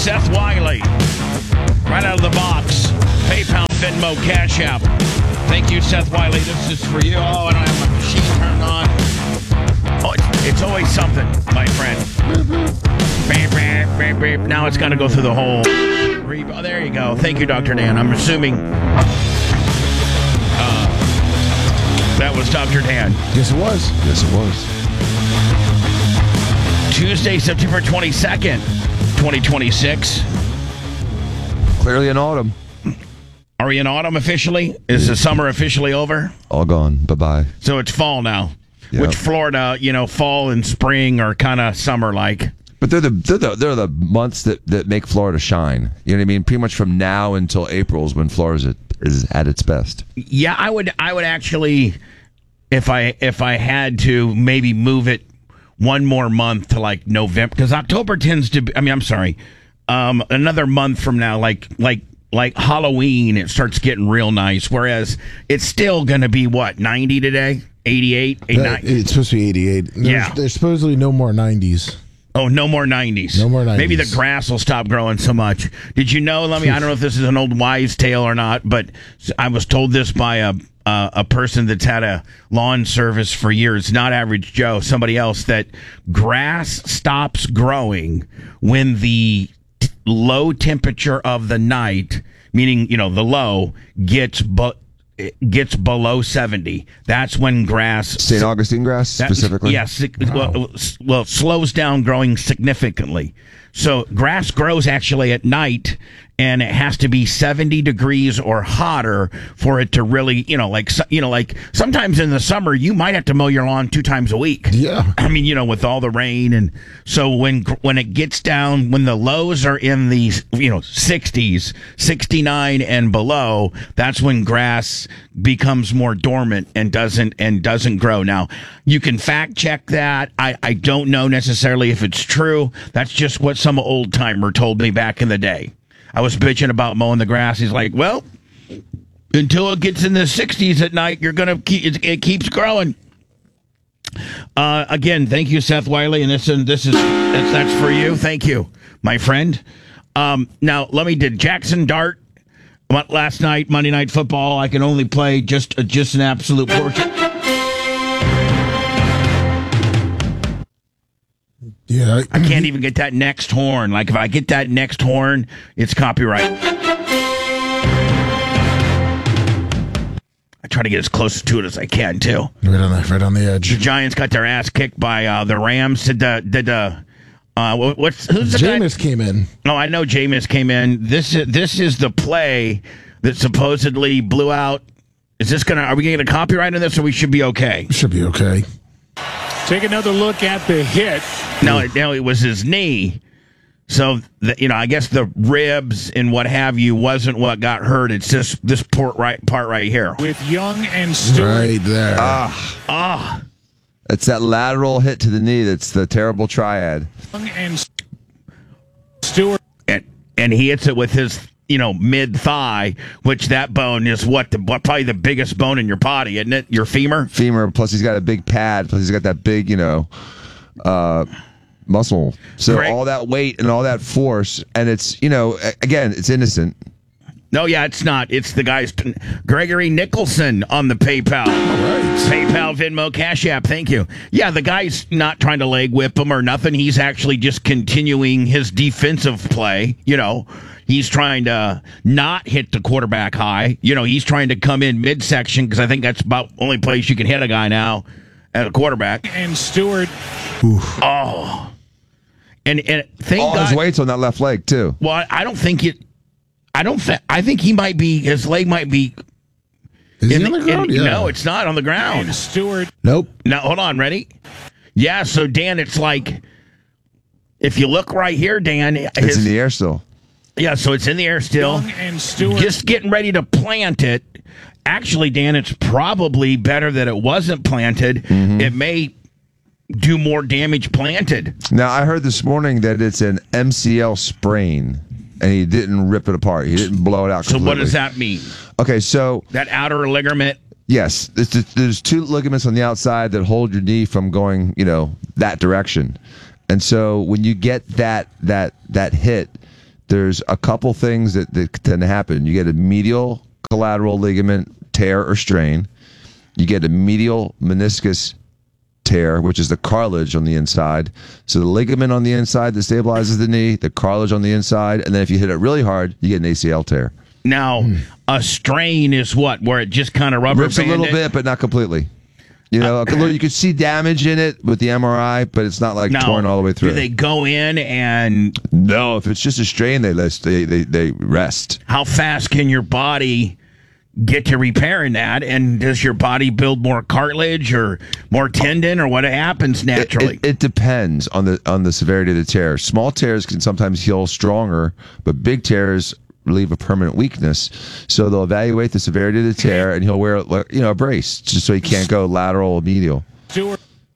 Seth Wiley, right out of the box. PayPal, Venmo, Cash App. Thank you, Seth Wiley. This is for you. Oh, I don't have my machine turned on. Oh, it's always something, my friend. Beep, beep, beep, beep. Now it's got to go through the whole... Oh, there you go. Thank you, Dr. Dan. I'm assuming that was Dr. Dan. Yes, it was. Yes, it was. Tuesday, September 22nd, 2026. Clearly in autumn. Are we in autumn officially? Is the summer officially over? All gone. Bye-bye. So it's fall now. Yep. Which Florida, fall and spring are kind of summer-like. But they're the months that make Florida shine. You know what I mean? Pretty much from now until April is when Florida is at its best. Yeah, I would actually, if I had to, maybe move it one more month to like November, because October tends to be, another month from now, like Halloween, it starts getting real nice. Whereas it's still going to be, 90 today? 88? 89? It's supposed to be 88. There's supposedly no more 90s. Oh, no more 90s. No more 90s. Maybe the grass will stop growing so much. Did you know, I don't know if this is an old wives' tale or not, but I was told this by a person that's had a lawn service for years, not Average Joe, somebody else, that grass stops growing when the low temperature of the night, meaning, the low, gets below 70. That's when grass... St. Augustine grass, specifically? Yes. Well, slows down growing significantly. So grass grows actually at night, and it has to be 70 degrees or hotter for it to really, like sometimes in the summer, you might have to mow your lawn 2 times a week. Yeah. With all the rain. And so when it gets down, when the lows are in the, 60s, 69 and below, that's when grass becomes more dormant and doesn't grow. Now, you can fact check that. I don't know necessarily if it's true. That's just what some old timer told me back in the day. I was bitching about mowing the grass. He's like, well, until it gets in the 60s at night, it keeps growing. Again, thank you, Seth Wiley, and that's for you. Thank you, my friend. Now, did Jackson Dart last night, Monday Night Football? I can only play just an absolute portrait. Yeah, I can't even get that next horn. Like, if I get that next horn, it's copyright. I try to get as close to it as I can, too. Right on the edge. The Giants got their ass kicked by the Rams. Who's the Jameis guy? came in. No, I know Jameis came in. This is the play that supposedly blew out. Are we going to get a copyright on this, or we should be okay? Should be okay. Take another look at the hit. No, it was his knee. So, I guess the ribs and what have you wasn't what got hurt. It's just this part right here. With Young and Stewart. Right there. It's that lateral hit to the knee that's the terrible triad. Young and Stewart. And he hits it with his, mid-thigh, which that bone is probably the biggest bone in your body, isn't it? Your femur? Femur, plus he's got a big pad, plus he's got that big, muscle. So Greg, all that weight and all that force, and it's, again, it's innocent. No, yeah, it's not. It's the guy's Gregory Nicholson on the PayPal. All right. PayPal, Venmo, Cash App. Thank you. Yeah, the guy's not trying to leg whip him or nothing. He's actually just continuing his defensive play. He's trying to not hit the quarterback high. He's trying to come in midsection, because I think that's about the only place you can hit a guy now at a quarterback. And Stewart. Oof. Oh. And thank all God. His weight's on that left leg, too. Well, I think he might be, his leg might be. Is he on the ground? Yeah. No, it's not on the ground. And Stewart. Nope. Now, hold on, ready? Yeah, so Dan, it's like, if you look right here, Dan. It's in the air still. Yeah, so it's in the air still. Young and Stewart. Just getting ready to plant it. Actually, Dan, it's probably better that it wasn't planted. Mm-hmm. It may do more damage planted. Now, I heard this morning that it's an MCL sprain, and he didn't rip it apart. He didn't blow it out completely. So what does that mean? Okay, so... that outer ligament? Yes. There's 2 ligaments on the outside that hold your knee from going, that direction. And so when you get that hit, there's a couple things that tend to happen. You get a medial collateral ligament tear or strain. You get a medial meniscus tear, which is the cartilage on the inside. So the ligament on the inside that stabilizes the knee, the cartilage on the inside, and then if you hit it really hard, you get an ACL tear. Now, a strain is what? Where it just kind of rubber Rips a little bit, but not completely. You know, you could see damage in it with the MRI, but it's not like torn all the way through. Do they go in and... No, if it's just a strain, they rest. How fast can your body get to repairing that? And does your body build more cartilage or more tendon, or what happens naturally? It depends on the severity of the tear. Small tears can sometimes heal stronger, but big tears relieve a permanent weakness. So they'll evaluate the severity of the tear, and he'll wear a brace just so he can't go lateral or medial. Stewart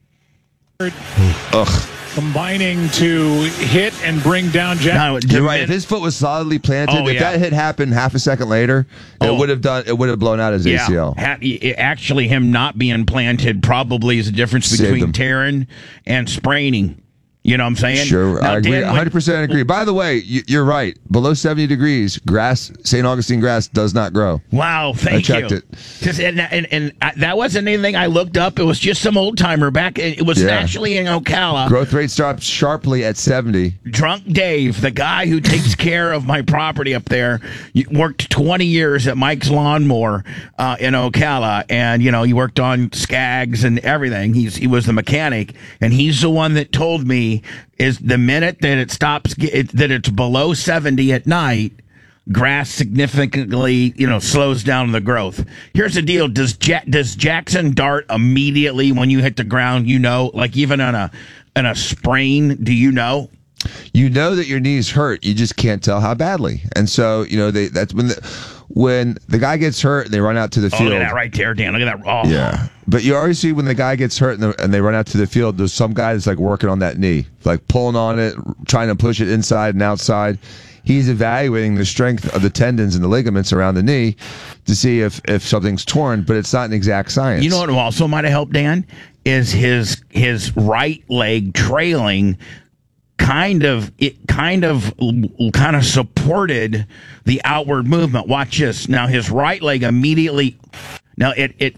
combining to hit and bring down Jack. No, You're right. If his foot was solidly planted, if that hit happened half a second later, it would have blown out his ACL. Actually, him not being planted probably is the difference between tearing and spraining. You know what I'm saying? Sure, now, I agree. 100% agree. By the way, you're right. Below 70 degrees, grass, St. Augustine grass, does not grow. Wow, thank you. I checked it. And that wasn't anything I looked up. It was just some old timer back. It was actually in Ocala. Growth rate stopped sharply at 70. Drunk Dave, the guy who takes care of my property up there, worked 20 years at Mike's Lawnmower in Ocala, and he worked on Skags and everything. He was the mechanic, and he's the one that told me is the minute that it stops, that it's below 70 at night, grass significantly, slows down the growth. Here's the deal: does Jackson dart immediately when you hit the ground? Like even on a sprain, do you know? You know that your knee's hurt. You just can't tell how badly. And so that's when the guy gets hurt and they run out to the field. Look at that right there, Dan. Look at that. Oh. Yeah. But you already see when the guy gets hurt and they run out to the field, there's some guy that's like working on that knee, like pulling on it, trying to push it inside and outside. He's evaluating the strength of the tendons and the ligaments around the knee to see if something's torn, but it's not an exact science. You know what also might have helped, Dan, is his right leg trailing kind of supported the outward movement. Watch this. Now his right leg immediately. Now it.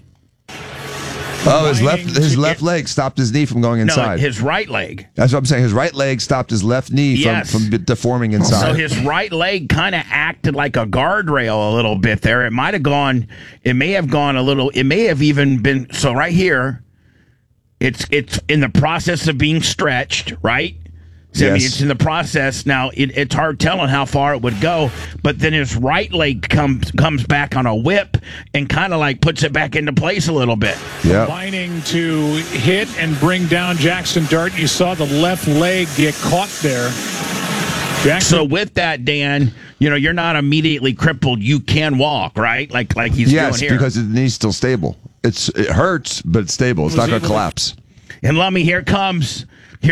Oh, his left leg stopped his knee from going inside. No, his right leg. That's what I'm saying. His right leg stopped his left knee from deforming inside. So his right leg kind of acted like a guardrail a little bit there. It might have gone. It may have gone a little. It may have even been. So right here, it's in the process of being stretched. Right. So, yes. I mean, it's in the process now. It's hard telling how far it would go, but then his right leg comes back on a whip and kind of like puts it back into place a little bit. Yeah. Combining to hit and bring down Jackson Dart. You saw the left leg get caught there. So with that, Dan, you're not immediately crippled. You can walk, right? Like he's doing here. Yes, because the knee's still stable. It hurts, but it's stable. It's not going to collapse. And Lummy, here comes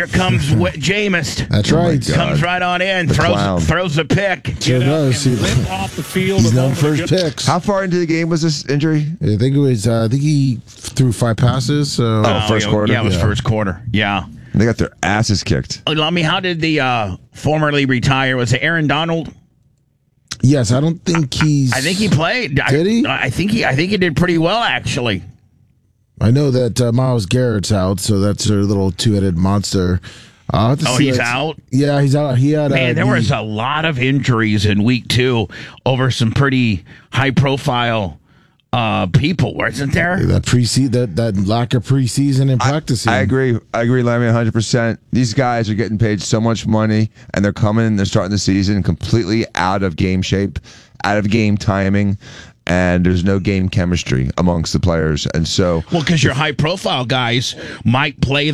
Jameis. That's right. Comes right on in, throws a pick. Sure does. Off the field. He's known for his picks. How far into the game was this injury? I think it was. I think he threw 5 passes. So. First quarter. Yeah, it was first quarter. Yeah. They got their asses kicked. Lummy, how did the formerly retired? Was it Aaron Donald? Yes, I don't think he's. I think he played. Did he? I think he did pretty well actually. I know that Myles Garrett's out, so that's their little two-headed monster. He's out? Yeah, he's out. He had. Man, there was a lot of injuries in week 2 over some pretty high-profile people, wasn't there? That lack of preseason and practicing. I agree, Lammy, 100%. These guys are getting paid so much money, and they're they're starting the season completely out of game shape, out of game timing. And there's no game chemistry amongst the players, and so because your high-profile guys might play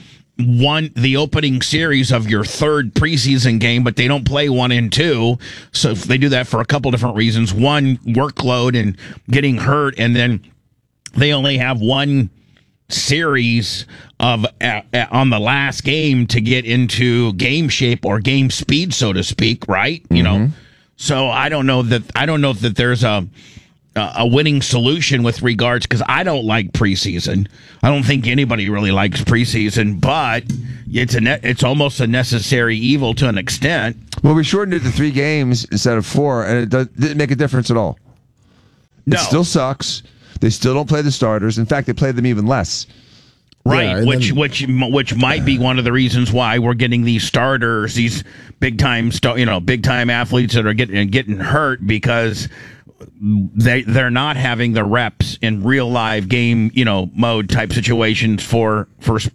the opening series of your third preseason game, but they don't play 1 and 2. So they do that for a couple different reasons: one, workload and getting hurt, and then they only have one series of on the last game to get into game shape or game speed, so to speak. Right? So I don't know that there's a winning solution with regards, because I don't like preseason. I don't think anybody really likes preseason, but it's almost a necessary evil to an extent. Well, we shortened it to 3 games instead of 4, and it didn't make a difference at all. No. It still sucks. They still don't play the starters. In fact, they play them even less. Right, Yeah, which might be one of the reasons why we're getting these starters, these big time athletes that are getting hurt, because they're not having the reps in real live game mode type situations for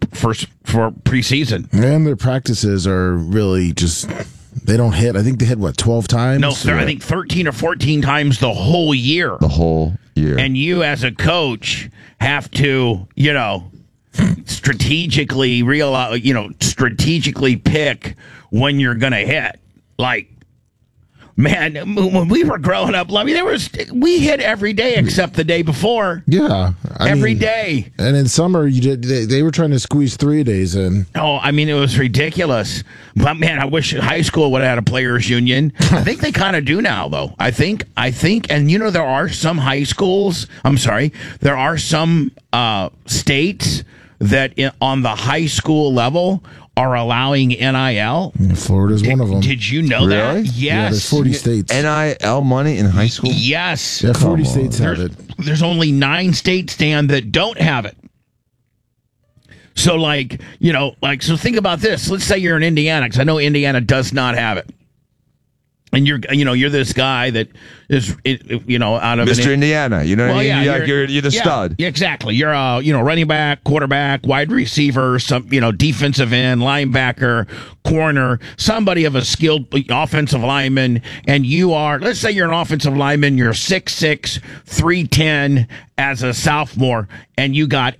preseason. And their practices are really just, they don't hit. I think they hit, 12 times? No, I think 13 or 14 times the whole year. The whole year. And you as a coach have to, strategically strategically pick when you're going to hit. Like, man, when we were growing up, we hit every day except the day before. Yeah. Every day. And in summer, they were trying to squeeze 3 days in. Oh, I mean, it was ridiculous. But, man, I wish high school would have had a players' union. I think they kind of do now, though. I think, and, there are some high schools, there are some states that on the high school level are allowing NIL. Florida's one of them. Did you know Really? that? Yes. Yeah, there's 40 states. NIL money in high school? Yes. Yeah, 40 Come states have it. There's only 9 states, Dan, that don't have it. So, so think about this. Let's say you're in Indiana, because I know Indiana does not have it. And you're this guy that is, out of Mr. Indiana. You know what I mean? Yeah, You're the stud. Yeah, exactly. You're running back, quarterback, wide receiver, some defensive end, linebacker, corner, somebody of a skilled offensive lineman, and let's say you're an offensive lineman, you're 6'6", 310 as a sophomore, and you got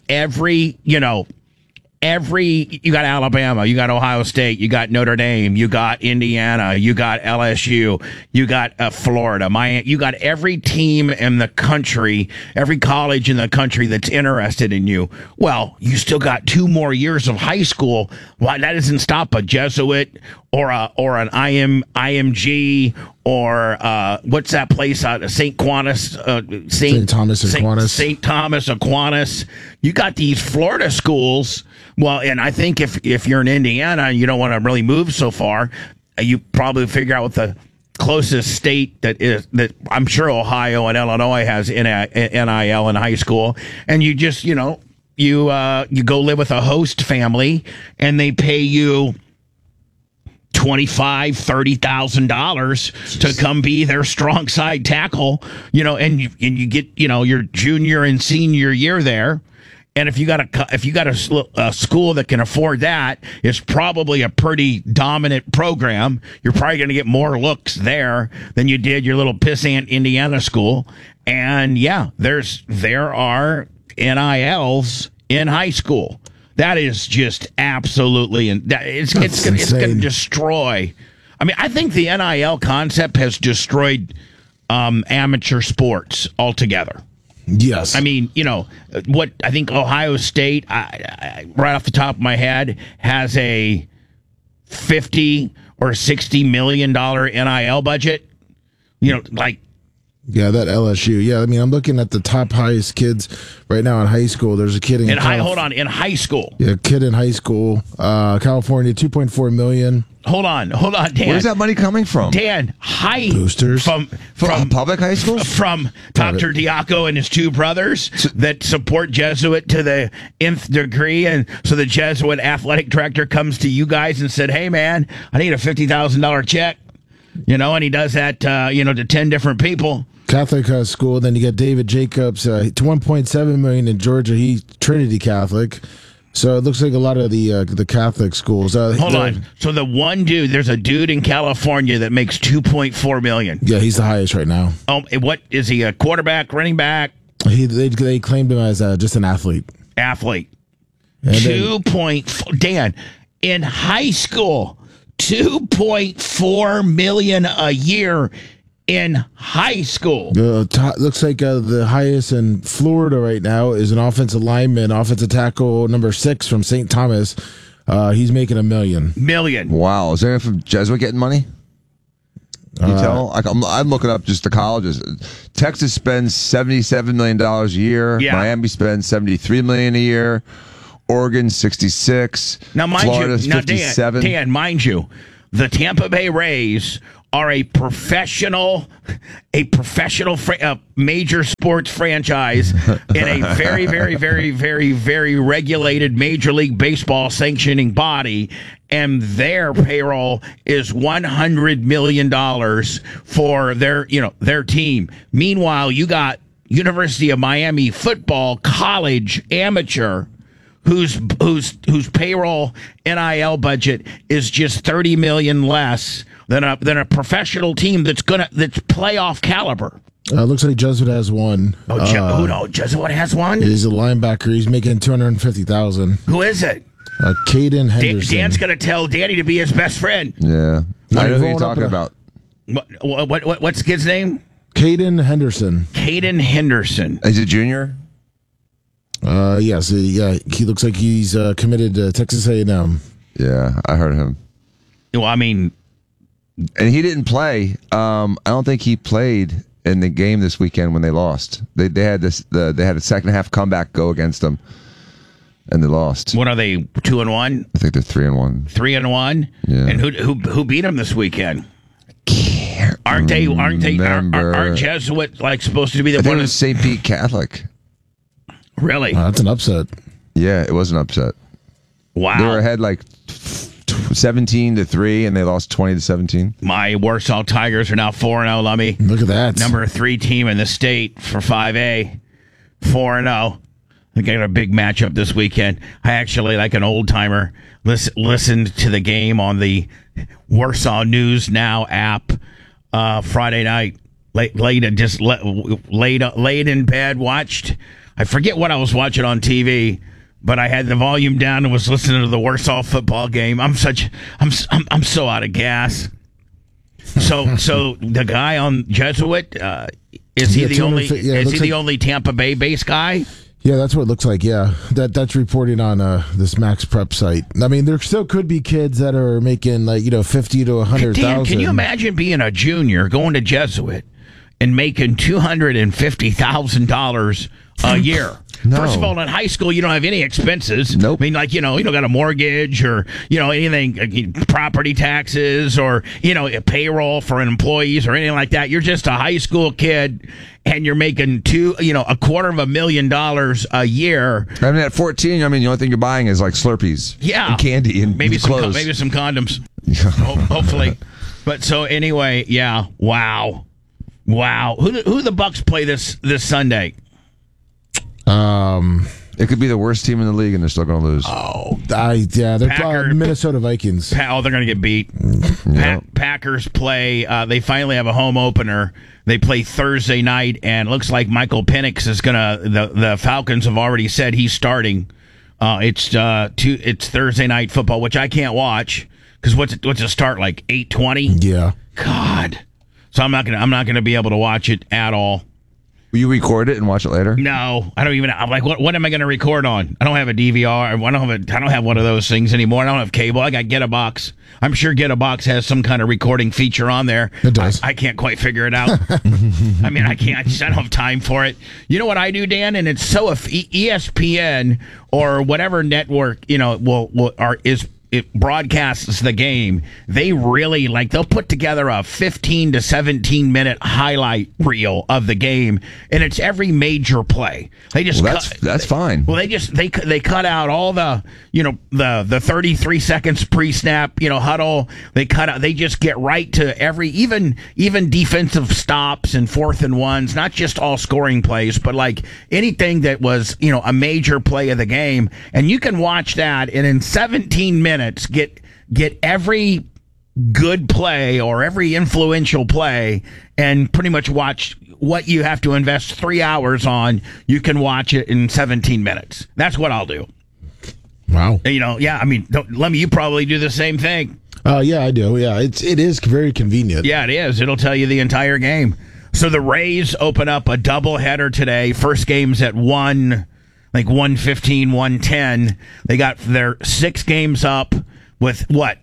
you got Alabama, you got Ohio State, you got Notre Dame, you got Indiana, you got LSU, you got Florida, you got every team in the country, every college in the country that's interested in you. Well, you still got 2 more years of high school. Why that doesn't stop a Jesuit or an IMG or what's that place out St. Thomas Aquinas. St. Thomas Aquinas. You got these Florida schools. Well, and I think if you're in Indiana and you don't want to really move so far, you probably figure out what the closest state that I'm sure Ohio and Illinois has NIL in high school, and you just you go live with a host family and they pay you $25,000-$30,000 to come be their strong side tackle, and you get your junior and senior year there. And if you got a school that can afford that, it's probably a pretty dominant program. You're probably going to get more looks there than you did your little pissant Indiana school. And yeah, there are NILs in high school. That is just absolutely, it's going to destroy. I mean, I think the NIL concept has destroyed amateur sports altogether. Yes. I mean, what I think Ohio State, I right off the top of my head, has a $50 or $60 million NIL budget. Yeah, that LSU. Yeah, I mean, I'm looking at the top highest kids right now in high school. There's a kid in high school. Yeah, kid in high school, California, $2.4 million. Hold on, Dan. Where's that money coming from? Dan, boosters from public high schools? From Dr. Diaco and his 2 brothers that support Jesuit to the nth degree, and so the Jesuit athletic director comes to you guys and said, "Hey, man, I need a $50,000 check," and he does that, to 10 different people. Catholic school. Then you got David Jacobs, $1.7 million in Georgia. He's Trinity Catholic. So it looks like a lot of the Catholic schools. Hold on. So there's a dude in California that makes $2.4 million. Yeah, he's the highest right now. What is he? A quarterback, running back? They claimed him as just an athlete. Athlete. 2.4. Dan, in high school, $2.4 million a year. In high school. Looks like the highest in Florida right now is an offensive lineman, offensive tackle number 6 from St. Thomas. He's making $1 million. Million. Wow. Is there from Jesuit getting money? Can you tell? Like, I'm looking up just the colleges. Texas spends $77 million a year. Yeah. Miami spends $73 million a year. Oregon 66. Now, mind Florida's you, now 57. Dan, mind you, the Tampa Bay Rays are a professional major sports franchise in a very, very, very, very, very regulated Major League Baseball sanctioning body, and their payroll is $100 million for their team. Meanwhile, you got University of Miami football college amateur whose payroll NIL budget is just $30 million less than a professional team that's playoff caliber. Looks like Jesuit has one. Jesuit has one. He's a linebacker. He's making $250,000. Who is it? Caden Henderson. Dan's gonna tell Danny to be his best friend. Yeah. I know who you're talking about. What's the kid's name? Caden Henderson. Caden Henderson. Is he a junior? Yes. He looks like he's committed to Texas A&M. Yeah, I heard him. Well, I mean, and he didn't play. I don't think he played in the game this weekend when they lost. They had they had a second half comeback go against them, and they lost. what are they? 2-1? I think they're 3-1. 3-1. Yeah. And who beat them this weekend? Aren't Jesuit like supposed to be the I think one? it was St. Pete Catholic. Really? That's an upset. Yeah, it was an upset. Wow. They were ahead like 17-3, and they lost 20-17. My Warsaw Tigers are now 4-0. Lummy. Look at that. Number 3 team in the state for 5A. 4-0. I think I got a big matchup this weekend. I actually, like an old timer, listened to the game on the Warsaw News Now app Friday night. Laid in bed, watched. I forget what I was watching on TV, but I had the volume down and was listening to the Warsaw football game. I'm so out of gas. So the guy on Jesuit, is he the only Tampa Bay based guy? Yeah, that's what it looks like. Yeah, that's reporting on this Max Prep site. I mean, there still could be kids that are making like $50,000 to $100,000. Can you imagine being a junior going to Jesuit and making $250,000 a year? No. First of all, in high school, you don't have any expenses. Nope. I mean, like, you don't got a mortgage or, anything, property taxes or, payroll for employees or anything like that. You're just a high school kid and you're making $250,000 a year. I mean, at 14, the only thing you're buying is like Slurpees. Yeah. And candy and maybe clothes. maybe some condoms. Hopefully. But so anyway, yeah. Wow. Who the Bucks play this Sunday? It could be the worst team in the league, and they're still going to lose. They're Minnesota Vikings. They're going to get beat. Packers play. They finally have a home opener. They play Thursday night, and it looks like Michael Penix is going to. The Falcons have already said he's starting. It's Thursday night football, which I can't watch because what's it start like 8:20? Yeah. God. So I'm not gonna be able to watch it at all. Will you record it and watch it later? No, I don't even. I'm like, what am I going to record on? I don't have a DVR. I don't have one of those things anymore. I don't have cable. I got GetAbox. I'm sure GetAbox has some kind of recording feature on there. It does. I can't quite figure it out. I mean, I can't. I don't have time for it. You know what I do, Dan? And it's so if ESPN or whatever network it broadcasts the game, they really they'll put together a 15 to 17 minute highlight reel of the game, and it's every major play. They just that's fine. Well, they cut out all the the 33 seconds pre-snap huddle. They just get right to every even defensive stops and 4th and 1s, not just all scoring plays, but like anything that was a major play of the game, and you can watch that, and in 17 minutes get every good play or every influential play, and pretty much watch what you have to invest 3 hours on. You can watch it in 17 minutes. That's what I'll do. Wow. I mean, Lemmy, you probably do the same thing. Yeah, I do. Yeah, it is very convenient. Yeah, it is. It'll tell you the entire game. So the Rays open up a doubleheader today. First game's at 1:15, 1:10. They got their 6 games up with what?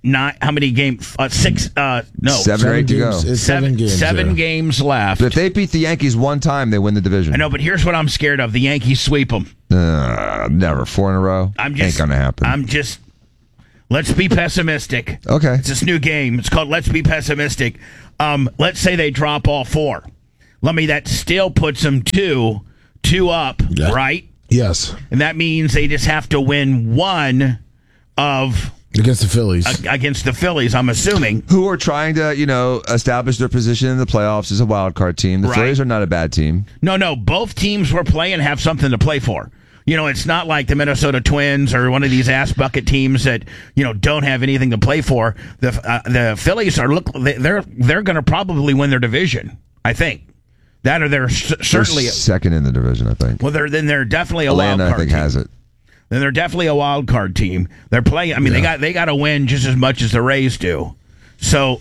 how many games? 6. No, 7 or 8 to go. It's 7 games. 7 yeah. games left. But if they beat the Yankees one time, they win the division. I know, but here's what I'm scared of: the Yankees sweep them. Never 4 in a row. Ain't gonna happen. Let's be pessimistic. Okay. It's this new game. It's called Let's Be Pessimistic. Let's say they drop all 4. That still puts them 2 up, Yeah. right? Yes. And that means they just have to win one of Against the Phillies. against the Phillies, I'm assuming. Who are trying to, establish their position in the playoffs as a wild card team. The Right. Phillies are not a bad team. No, both teams we're playing have something to play for. It's not like the Minnesota Twins or one of these ass bucket teams that don't have anything to play for. The Phillies they're going to probably win their division. I think that or they're certainly They're second in the division, I think. well. They're definitely a Atlanta, wild I card think, team. has it. Then they're definitely a wild card team. They're playing. I mean, they got to win just as much as the Rays do. So,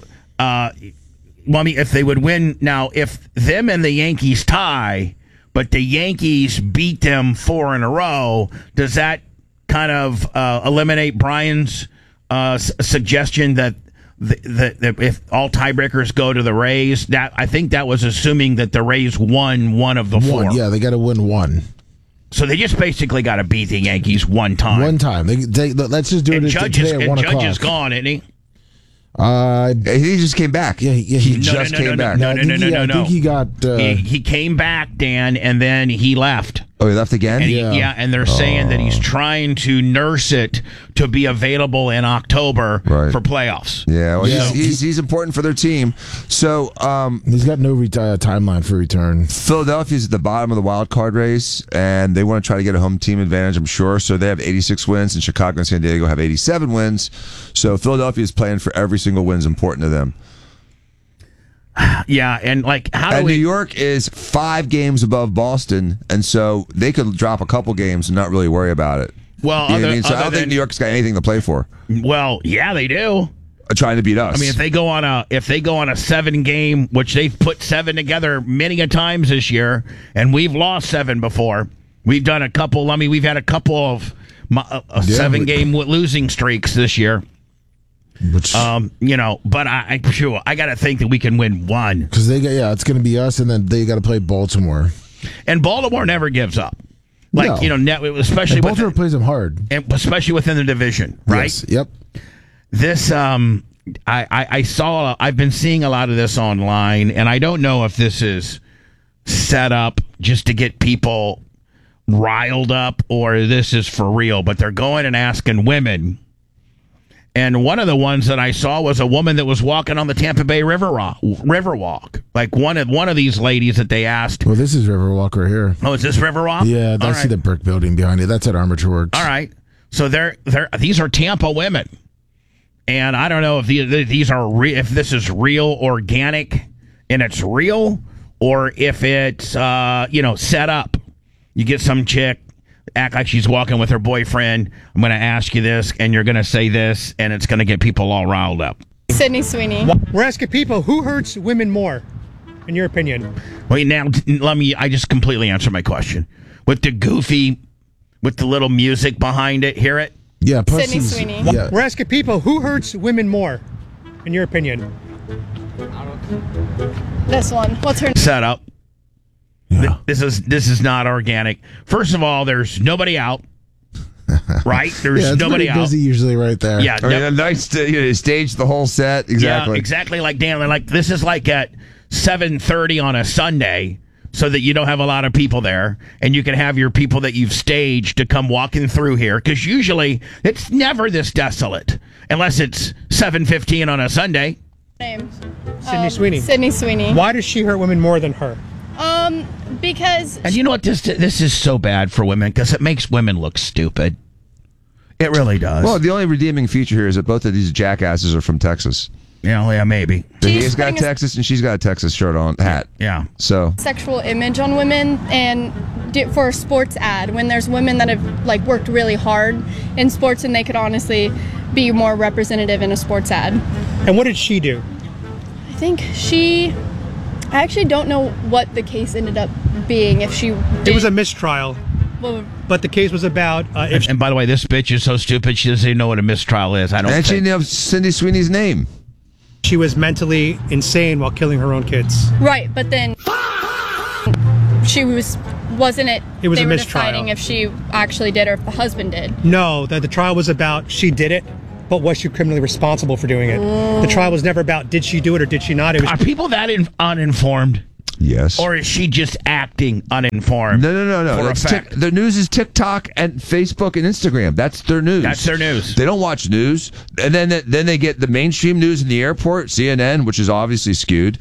if they would win now, if them and the Yankees tie, but the Yankees beat them 4 in a row, does that kind of eliminate Brian's suggestion that that if all tiebreakers go to the Rays? That I think that was assuming that the Rays won one of the 4. Yeah, they got to win one. So they just basically got to beat the Yankees one time. One time. Let's just do And it Judge today at 1 o'clock. Judge is gone, isn't he? He just came back. Yeah, He no, just came back. No. I think he got. He came back, Dan, and then he left. Oh, he left again? And and they're saying that he's trying to nurse it to be available in October for playoffs. Yeah, well, he's important for their team. So he's got no timeline for return. Philadelphia's at the bottom of the wild card race, and they want to try to get a home team advantage, I'm sure. So they have 86 wins, and Chicago and San Diego have 87 wins. So Philadelphia is playing for every single win is important to them. Yeah, and New York is 5 games above Boston, and so they could drop a couple games and not really worry about it. Well, you know what I mean? So I don't think New York's got anything to play for. Well, yeah, they do. Trying to beat us. I mean, if they go on a 7-game, which they've put 7 together many a times this year, and we've lost 7 before. We've done a couple. I mean, we've had a couple of 7-game losing streaks this year. Which, but I got to think that we can win one because it's going to be us, and then they got to play Baltimore, and Baltimore never gives up. Especially Baltimore plays them hard, and especially within the division, right? Yes. Yep. This I've been seeing a lot of this online, and I don't know if this is set up just to get people riled up or this is for real. But they're going and asking women. And one of the ones that I saw was a woman that was walking on the Tampa Bay Riverwalk. Like one of these ladies that they asked. Well, this is Riverwalk right here. Oh, is this Riverwalk? Yeah, I see the brick building behind it. That's at Armature Works. All right. So these are Tampa women. And I don't know if these are if this is real organic and it's real, or if it's set up. You get some chick act like she's walking with her boyfriend. I'm going to ask you this, and you're going to say this, and it's going to get people all riled up. Sydney Sweeney. We're asking people, who hurts women more, in your opinion? Wait, now I just completely answer my question with the little music behind it. Hear it? Yeah, Sydney Sweeney. Yeah. We're asking people, who hurts women more, in your opinion? This one. What's her name? Set up. Yeah. This is not organic. First of all, there's nobody out. Right? There's it's nobody pretty out. busy usually right there. Yeah, a nice stage the whole set. Exactly. Yeah, exactly like Dan. Like this is like at 7:30 on a Sunday, so that you don't have a lot of people there, and you can have your people that you've staged to come walking through here. Because usually it's never this desolate, unless it's 7:15 on a Sunday. Name. Sydney Sweeney. Sydney Sweeney. Why does she hurt women more than her? Because. And you know what? This is so bad for women because it makes women look stupid. It really does. Well, the only redeeming feature here is that both of these jackasses are from Texas. Yeah, maybe. So he's got Texas and she's got a Texas shirt on, hat. Yeah. So sexual image on women, and for a sports ad, when there's women that have worked really hard in sports and they could honestly be more representative in a sports ad. And what did she do? I think I actually don't know what the case ended up being. If she did, It was a mistrial. Well, but the case was about if And by the way, this bitch is so stupid she doesn't even know what a mistrial is. I don't. And she think. didn't know Cindy Sweeney's name. she was mentally insane while killing her own kids. Right, but then she wasn't it? It was they a were mistrial. deciding if she actually did or if the husband did. No, the trial was about she did it, but was she criminally responsible for doing it? The trial was never about did she do it or did she not. It was Are people that uninformed, Yes. or is she just acting uninformed? No. For That's effect? the news is TikTok and Facebook and Instagram. That's their news. That's their news. They don't watch news, and then they get the mainstream news in the airport, CNN, which is obviously skewed.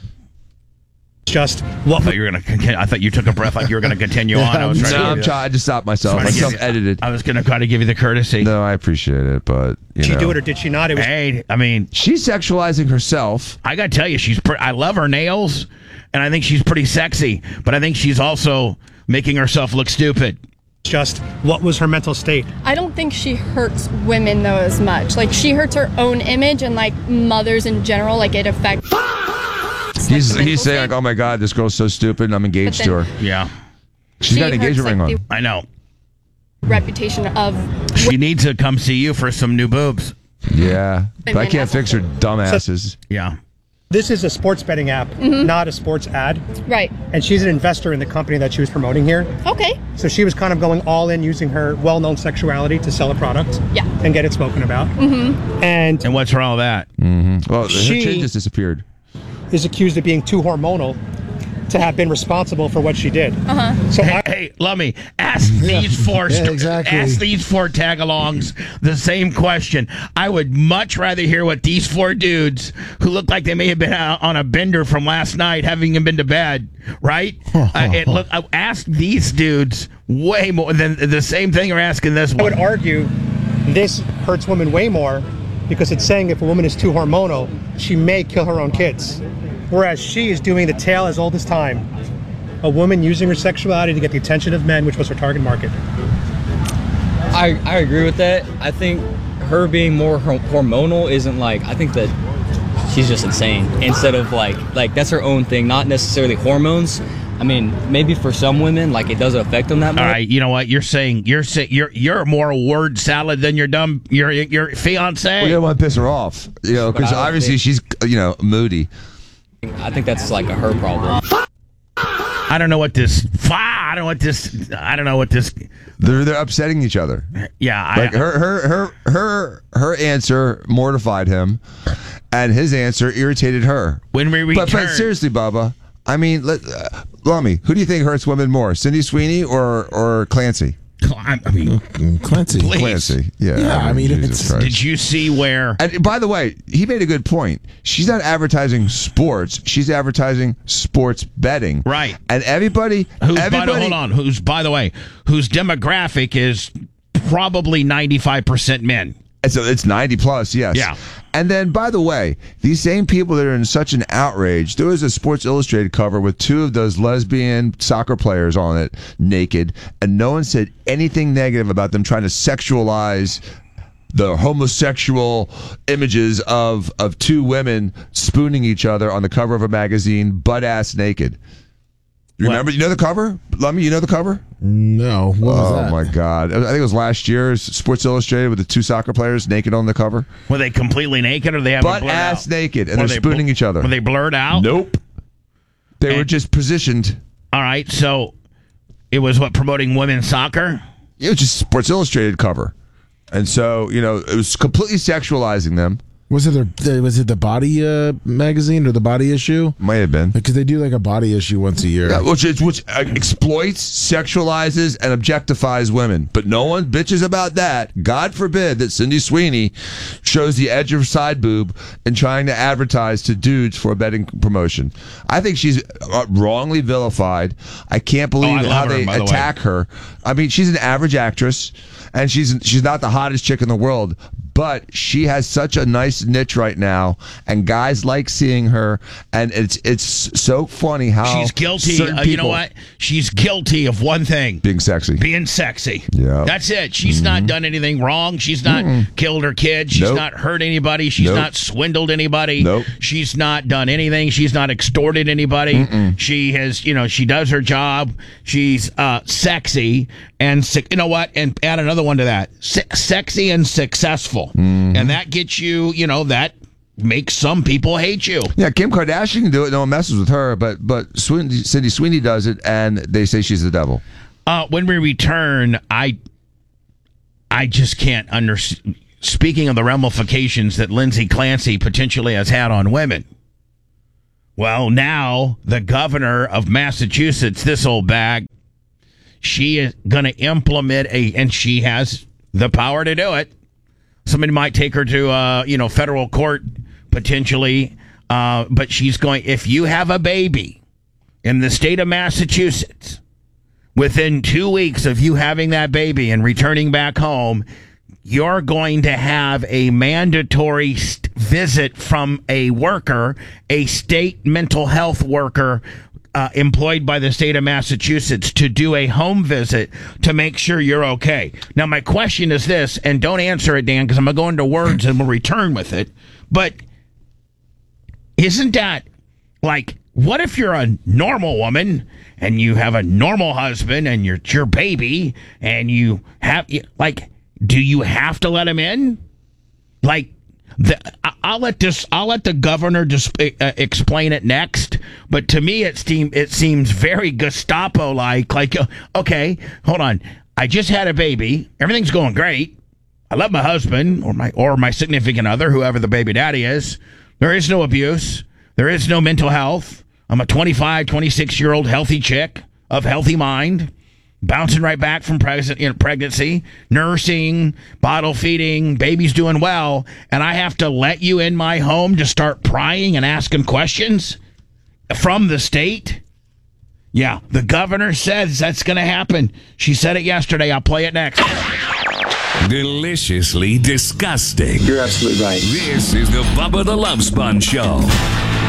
just what I thought you took a breath like you were going to continue on. I was trying No, to, I'm trying to stop myself. trying to give Myself you- edited. I was going to try to give you the courtesy. No, I appreciate it, but you did she know, do it or did she not? It was Hey, I mean, she's sexualizing herself. I got to tell you, I love her nails, and I think she's pretty sexy, but I think she's also making herself look stupid. just what was her mental state? I don't think she hurts women though as much. Like she hurts her own image and like mothers in general. Like it affects. He's saying like, oh my god, this girl's so stupid, and I'm engaged But to then- her. Yeah, She's got an engagement ring on. I know. Reputation of She needs to come see you for some new boobs. Yeah, but I Women can't as a fix her whole. dumbasses. Yeah. This is a sports betting app, not a sports ad. right. And she's an investor in the company that she was promoting here. Okay. So she was kind of going all in using her well-known sexuality to sell a product Yeah. and get it spoken about. And And what's wrong with that? Well, her She- chin just disappeared. is accused of being too hormonal to have been responsible for what she did. So I, Hey, let me ask these four. exactly. Ask these four tag-alongs the same question. I would much rather hear what these four dudes who look like they may have been out on a bender from last night, having been to bed, right? Ask these dudes way more than the same thing you're asking this I would one. argue this hurts women way more because it's saying if a woman is too hormonal, she may kill her own kids. Whereas she is doing the tale as old as time. A woman using her sexuality to get the attention of men, which was her target market. I agree with that. I think her being more hormonal isn't like, I think that she's just insane. Instead of like that's her own thing, not necessarily hormones. I mean, maybe for some women, like it doesn't affect them that much. All right, you know what you're saying? You're more word salad than your fiance. We don't want to piss her off, you know, because But I don't obviously think- she's, moody. I think that's like a her problem. I don't know what this. I don't know what this. They're upsetting each other. Yeah, Like her answer mortified him, and his answer irritated her. when we return. But seriously, Bubba, I mean, Lummy, who do you think hurts women more, Cindy Sweeney or Clancy? I mean, Clancy. Please. Clancy, Yeah, I mean, Jesus it's- Christ. did you see where? And by the way, he made a good point. She's not advertising sports; she's advertising sports betting. Right. And everybody, Hold on. By the way, whose demographic is probably 95% men. So it's 90 plus, yes. Yeah. And then, by the way, these same people that are in such an outrage, there was a Sports Illustrated cover with two of those lesbian soccer players on it, naked, and no one said anything negative about them trying to sexualize the homosexual images of two women spooning each other on the cover of a magazine, butt-ass naked. You remember? You know the cover? Lummy, you know the cover? No. What was that? Oh, my God. I think it was last year's Sports Illustrated with the two soccer players naked on the cover. Were they completely naked, or they have Butt ass naked, and Were they're they spooning each other. Were they blurred out? Nope. They were And- just positioned. All right, so it was promoting women's soccer. It was just Sports Illustrated cover. And so, it was completely sexualizing them. Was it the body magazine or the body issue? Might have been. Because they do like a body issue once a year. Yeah, which exploits, sexualizes, and objectifies women. But no one bitches about that. God forbid that Cindy Sweeney shows the edge of her side boob in trying to advertise to dudes for a betting promotion. I think she's wrongly vilified. I can't believe I love how her, they by the way. attack her. I mean, she's an average actress, and she's not the hottest chick in the world. but she has such a nice niche right now, and guys like seeing her. And it's so funny how she's guilty. certain You know people- what? She's guilty of one thing: being sexy. being sexy. Yeah. That's it. She's not done anything wrong. She's not killed her kid. She's Nope. not hurt anybody. She's Nope. not swindled anybody. Nope. She's not done anything. She's not extorted anybody. She has, she does her job. She's sexy and you know what? And add another one to that: sexy and successful, and that gets you. That makes some people hate you. Yeah, Kim Kardashian can do it. No one messes with her, but Cindy Sweeney does it, and they say she's the devil. When we return, I just can't understand. Speaking of the ramifications that Lindsay Clancy potentially has had on women, well, now the governor of Massachusetts, this old bag, she is going to implement and she has the power to do it. Somebody might take her to, federal court potentially, but she's going. If you have a baby in the state of Massachusetts, within 2 weeks of you having that baby and returning back home, you're going to have a mandatory visit from a worker, a state mental health worker employed by the state of Massachusetts, to do a home visit to make sure you're okay. Now, my question is this, and don't answer it, Dan, because I'm going to go into words and we'll return with it. But isn't that like, what if you're a normal woman and you have a normal husband and you're your baby and you have, do you have to let him in? I'll let the governor just explain it next. But to me, it seems very Gestapo-like. Okay, hold on. I just had a baby. Everything's going great. I love my husband or my significant other, whoever the baby daddy is. There is no abuse. There is no mental health. I'm a 25, 26-year-old healthy chick of healthy mind, bouncing right back from pregnancy, nursing, bottle feeding, baby's doing well, and I have to let you in my home to start prying and asking questions from the state? Yeah, the governor says that's going to happen. She said it yesterday. I'll play it next. Deliciously disgusting. You're absolutely right. This is the Bubba the Love Sponge Show.